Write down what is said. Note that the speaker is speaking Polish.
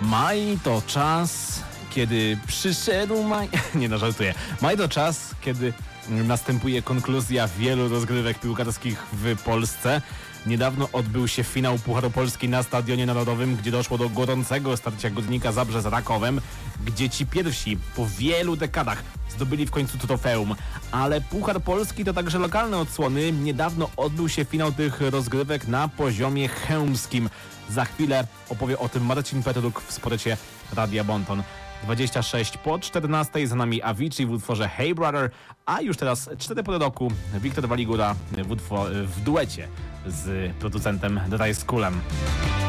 Maj to czas, kiedy przyszedł maj... Nie no, żartuję. Maj to czas, kiedy następuje konkluzja wielu rozgrywek piłkarskich w Polsce. Niedawno odbył się finał Pucharu Polski na Stadionie Narodowym, gdzie doszło do gorącego starcia Górnika Zabrze z Rakowem, gdzie ci pierwsi po wielu dekadach zdobyli w końcu trofeum. Ale Puchar Polski to także lokalne odsłony. Niedawno odbył się finał tych rozgrywek na poziomie chełmskim. Za chwilę opowie o tym Marcin Petruk w sporcie Radia Bonton. 26 po 14, za nami Avicii w utworze Hey Brother, a już teraz 4 po roku Wiktor Waligura w duecie z producentem The Dice Schoolem.